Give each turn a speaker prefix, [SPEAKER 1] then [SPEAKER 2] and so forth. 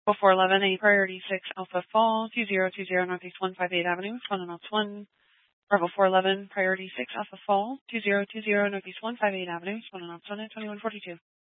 [SPEAKER 1] Bravo 411, a priority 6 Alpha Fall, 2020 Northeast 158 Avenue, Swan and Oaks 1. Bravo 411, priority 6 Alpha Fall, 2020 Northeast 158 Avenue, Swan and Oaks 1 at 2142.